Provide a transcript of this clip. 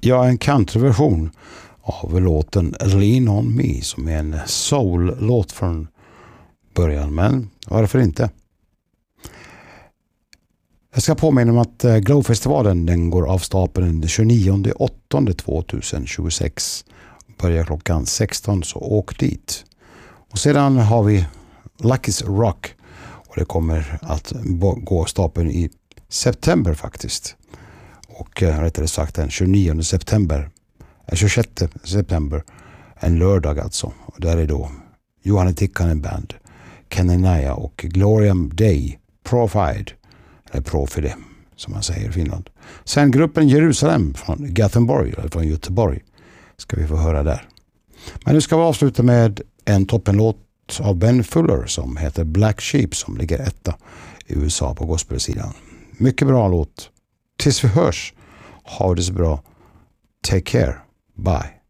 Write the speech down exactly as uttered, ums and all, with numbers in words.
Ja, en countryversion av låten Lean on Me som är en soul-låt från början, men varför inte? Jag ska påminna om att Glowfestivalen den går av stapeln den tjugonionde augusti tjugohundratjugosex. Börjar klockan sexton, så åk dit. Och sedan har vi Lucky's Rock och det kommer att gå stapeln i september faktiskt. Och rättare sagt den tjugonionde september, tjugosjätte september, en lördag alltså. Och där är då Johanna Tikkanen Band, Kenenaya och Gloria Day Profide, eller Profide som man säger i Finland. Sen gruppen Jerusalem från Gothenburg, eller från Göteborg, ska vi få höra där. Men nu ska vi avsluta med en toppenlåt av Ben Fuller som heter Black Sheep som ligger etta i U S A på gospelsidan. Mycket bra låt. Tills vi hörs, ha det så bra. Take care. Bye.